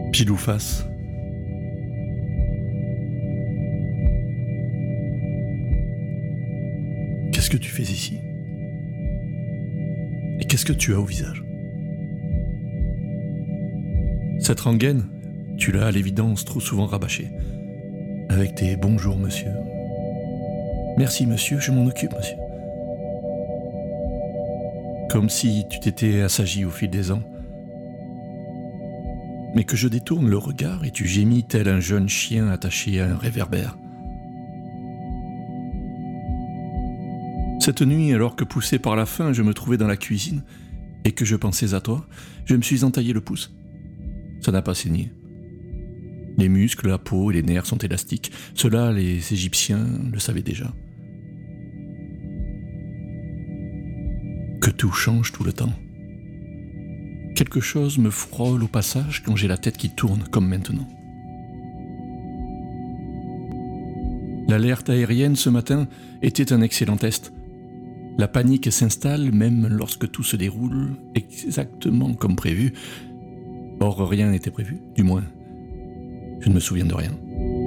Pile ou face. Qu'est-ce que tu fais ici? Et qu'est-ce que tu as au visage? Cette rengaine, tu l'as à l'évidence trop souvent rabâchée. Avec tes « bonjour monsieur ». Merci monsieur, je m'en occupe monsieur. Comme si tu t'étais assagi au fil des ans. Mais que je détourne le regard et tu gémis tel un jeune chien attaché à un réverbère. Cette nuit, alors que poussé par la faim, je me trouvais dans la cuisine et que je pensais à toi, je me suis entaillé le pouce. Ça n'a pas saigné. Les muscles, la peau et les nerfs sont élastiques. Cela, les Égyptiens le savaient déjà. Que tout change tout le temps. Quelque chose me frôle au passage quand j'ai la tête qui tourne, comme maintenant. L'alerte aérienne ce matin était un excellent test. La panique s'installe même lorsque tout se déroule exactement comme prévu. Or, rien n'était prévu, du moins, je ne me souviens de rien.